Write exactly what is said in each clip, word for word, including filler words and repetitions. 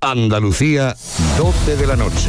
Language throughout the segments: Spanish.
Andalucía, doce de la noche.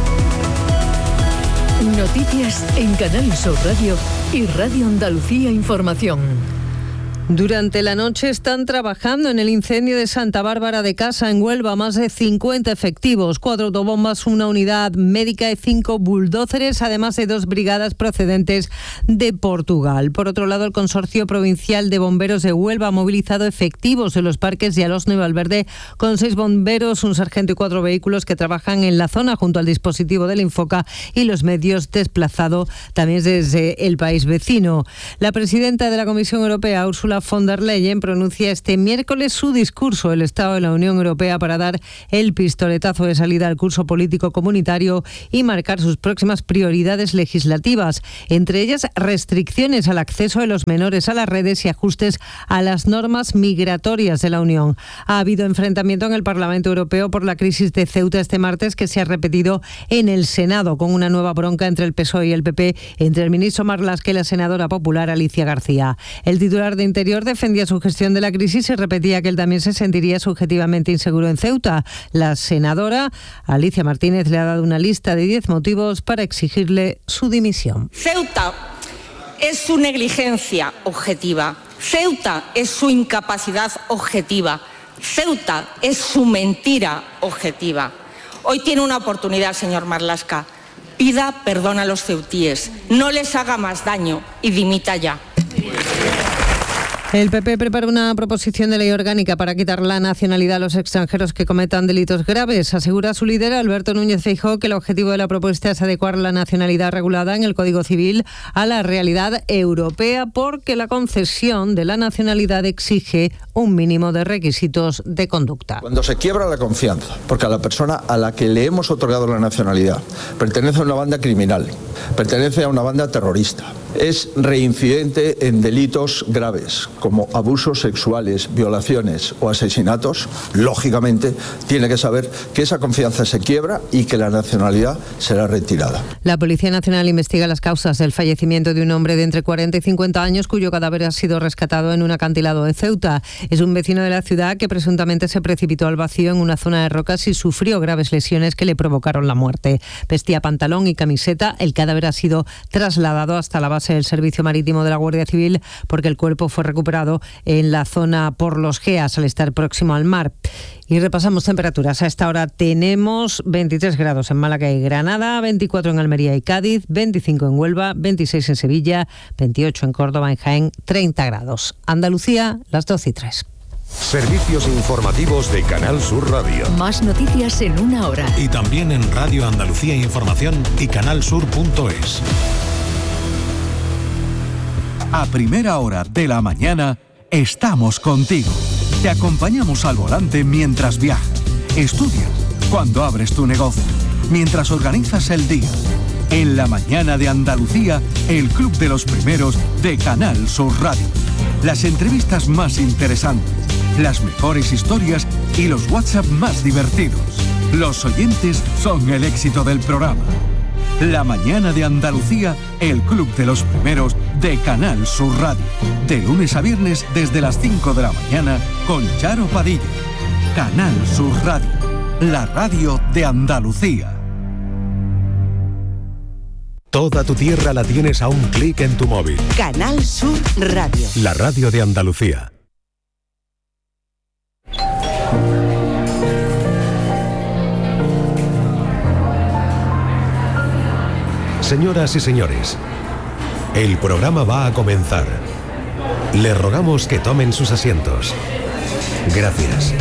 Noticias en Canal Sur Radio y Radio Andalucía Información. Durante la noche están trabajando en el incendio de Santa Bárbara de Casa, en Huelva, más de cincuenta efectivos, cuatro autobombas, una unidad médica y cinco bulldóceres, además de dos brigadas procedentes de Portugal. Por otro lado, el Consorcio Provincial de Bomberos de Huelva ha movilizado efectivos en los parques de Alosno y Valverde, con seis bomberos, un sargento y cuatro vehículos que trabajan en la zona junto al dispositivo del Infoca y los medios desplazados también desde el país vecino. La presidenta de la Comisión Europea, Ursula von der Leyen, pronuncia este miércoles su discurso del Estado de la Unión Europea para dar el pistoletazo de salida al curso político comunitario y marcar sus próximas prioridades legislativas, entre ellas restricciones al acceso de los menores a las redes y ajustes a las normas migratorias de la Unión. Ha habido enfrentamiento en el Parlamento Europeo por la crisis de Ceuta este martes, que se ha repetido en el Senado, con una nueva bronca entre el P S O E y el P P, entre el ministro Marlaska y la senadora popular Alicia García. El titular de Interior defendía su gestión de la crisis y repetía que él también se sentiría subjetivamente inseguro en Ceuta. La senadora Alicia Martínez le ha dado una lista de diez motivos para exigirle su dimisión. Ceuta es su negligencia objetiva. Ceuta es su incapacidad objetiva. Ceuta es su mentira objetiva. Hoy tiene una oportunidad, señor Marlaska. Pida perdón a los ceutíes, no les haga más daño y dimita ya. El P P prepara una proposición de ley orgánica para quitar la nacionalidad a los extranjeros que cometan delitos graves. Asegura su líder, Alberto Núñez Feijóo, que el objetivo de la propuesta es adecuar la nacionalidad regulada en el Código Civil a la realidad europea, porque la concesión de la nacionalidad exige un mínimo de requisitos de conducta. Cuando se quiebra la confianza, porque a la persona a la que le hemos otorgado la nacionalidad pertenece a una banda criminal, pertenece a una banda terrorista, es reincidente en delitos graves, como abusos sexuales, violaciones o asesinatos, lógicamente tiene que saber que esa confianza se quiebra y que la nacionalidad será retirada. La Policía Nacional investiga las causas del fallecimiento de un hombre de entre cuarenta y cincuenta años cuyo cadáver ha sido rescatado en un acantilado de Ceuta. Es un vecino de la ciudad que presuntamente se precipitó al vacío en una zona de rocas y sufrió graves lesiones que le provocaron la muerte. Vestía pantalón y camiseta. El cadáver ha sido trasladado hasta la base del Servicio Marítimo de la Guardia Civil porque el cuerpo fue recuperado en la zona por los Geas, al estar próximo al mar. Y repasamos temperaturas. A esta hora tenemos veintitrés grados en Málaga y Granada, veinticuatro en Almería y Cádiz, veinticinco en Huelva, veintiséis en Sevilla, veintiocho en Córdoba, en Jaén, treinta grados. Andalucía, las doce y tres. Servicios informativos de Canal Sur Radio. Más noticias en una hora. Y también en Radio Andalucía Información y canalsur punto es. A primera hora de la mañana estamos contigo. Te acompañamos al volante mientras viajas, estudias, cuando abres tu negocio, mientras organizas el día. En la mañana de Andalucía, el Club de los Primeros de Canal Sur Radio. Las entrevistas más interesantes, las mejores historias y los WhatsApp más divertidos. Los oyentes son el éxito del programa. La mañana de Andalucía, el Club de los Primeros de Canal Sur Radio. De lunes a viernes desde las cinco de la mañana con Charo Padilla. Canal Sur Radio, la radio de Andalucía. Toda tu tierra la tienes a un clic en tu móvil. Canal Sur Radio. La radio de Andalucía. Señoras y señores, el programa va a comenzar. Les rogamos que tomen sus asientos. Gracias.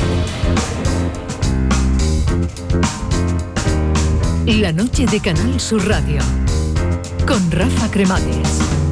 La noche de Canal Sur Radio con Rafa Cremades.